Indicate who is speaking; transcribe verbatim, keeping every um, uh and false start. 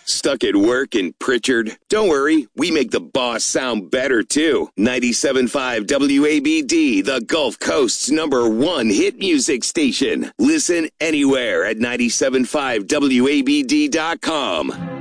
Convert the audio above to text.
Speaker 1: Stuck at work in Pritchard? Don't worry, we make the boss sound better too. ninety-seven point five W A B D, the Gulf Coast's number one hit music station. Listen anywhere at nine seven five W A B D dot com.